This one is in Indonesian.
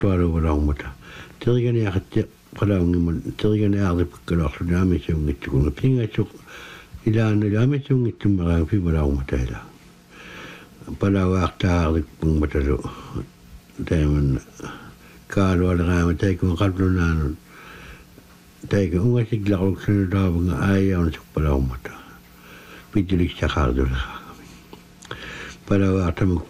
Tuaru waraumata. Tirigani akati palaungiman tirigani ardi pikkalorlu naamisungittukun pingatsuk ilaanu ilaamisungittum marang fi waraumata ila. Palawaaqtaardik pungmatalu taiman kaalu alaraama taikun qallunaanun taikun ungasik laqluksunu daavunga aayaun suk palaumata. Pitilik saqaardulqa. Palawaaqtamuk